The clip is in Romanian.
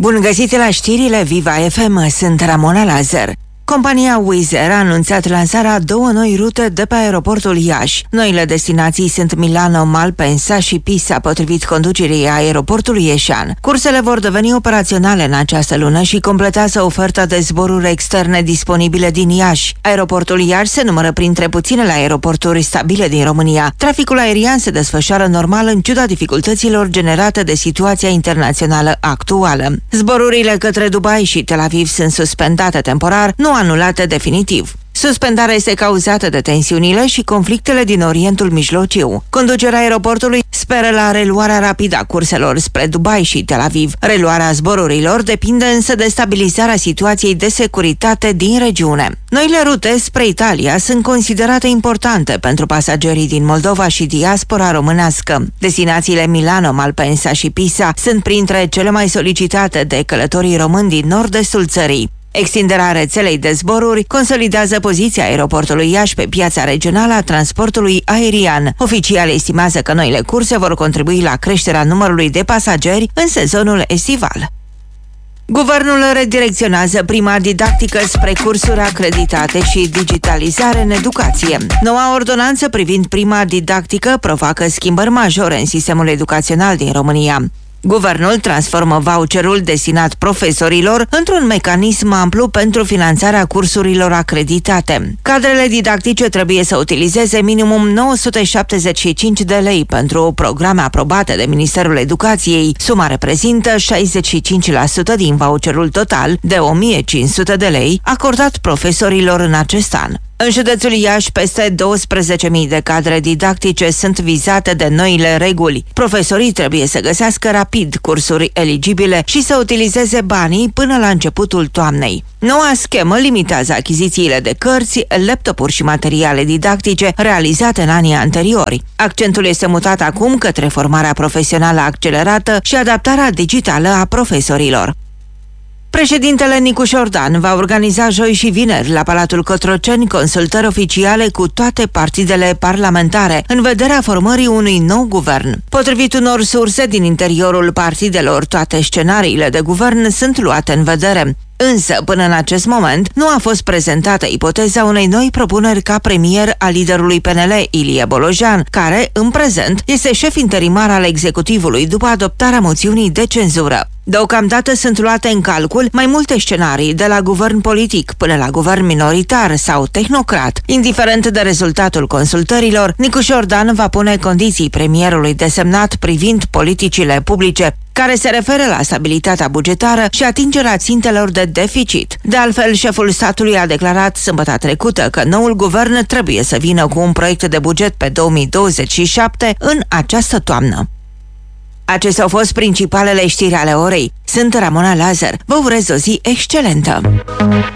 Bun găsit la știrile Viva FM, sunt Ramona Lazar. Compania Wizz Air a anunțat lansarea 2 noi rute de pe aeroportul Iași. Noile destinații sunt Milano, Malpensa și Pisa, potrivit conducerii aeroportului ieșean. Cursele vor deveni operaționale în această lună și completează oferta de zboruri externe disponibile din Iași. Aeroportul Iași se numără printre puținele aeroporturi stabile din România. Traficul aerian se desfășoară normal în ciuda dificultăților generate de situația internațională actuală. Zborurile către Dubai și Tel Aviv sunt suspendate temporar, nu anulate definitiv. Suspendarea este cauzată de tensiunile și conflictele din Orientul Mijlociu. Conducerea aeroportului speră la reluarea rapidă a curselor spre Dubai și Tel Aviv. Reluarea zborurilor depinde însă de stabilizarea situației de securitate din regiune. Noile rute spre Italia sunt considerate importante pentru pasagerii din Moldova și diaspora românească. Destinațiile Milano, Malpensa și Pisa sunt printre cele mai solicitate de călătorii români din nord-estul țării. Extinderea rețelei de zboruri consolidează poziția aeroportului Iași pe piața regională a transportului aerian. Oficial estimează că noile curse vor contribui la creșterea numărului de pasageri în sezonul estival. Guvernul redirecționează prima didactică spre cursuri acreditate și digitalizare în educație. Noua ordonanță privind prima didactică provoacă schimbări majore în sistemul educațional din România. Guvernul transformă voucherul destinat profesorilor într-un mecanism amplu pentru finanțarea cursurilor acreditate. Cadrele didactice trebuie să utilizeze minimum 975 de lei pentru programe aprobate de Ministerul Educației. Suma reprezintă 65% din voucherul total de 1500 de lei acordat profesorilor în acest an. În județul Iași, peste 12.000 de cadre didactice sunt vizate de noile reguli. Profesorii trebuie să găsească rapid cursuri eligibile și să utilizeze banii până la începutul toamnei. Noua schemă limitează achizițiile de cărți, laptopuri și materiale didactice realizate în anii anteriori. Accentul este mutat acum către formarea profesională accelerată și adaptarea digitală a profesorilor. Președintele Nicu Șordan va organiza joi și vineri la Palatul Cotroceni consultări oficiale cu toate partidele parlamentare în vederea formării unui nou guvern. Potrivit unor surse din interiorul partidelor, toate scenariile de guvern sunt luate în vedere. Însă, până în acest moment, nu a fost prezentată ipoteza unei noi propuneri ca premier al liderului PNL, Ilie Bolojan, care, în prezent, este șef interimar al executivului după adoptarea moțiunii de cenzură. Deocamdată sunt luate în calcul mai multe scenarii, de la guvern politic până la guvern minoritar sau tehnocrat. Indiferent de rezultatul consultărilor, Nicu Șordan va pune condiții premierului desemnat privind politicile publice, care se referă la stabilitatea bugetară și atingerea țintelor de deficit. De altfel, șeful statului a declarat sâmbătă trecută că noul guvern trebuie să vină cu un proiect de buget pe 2027 în această toamnă. Acestea au fost principalele știri ale orei. Sunt Ramona Lazar. Vă urez o zi excelentă!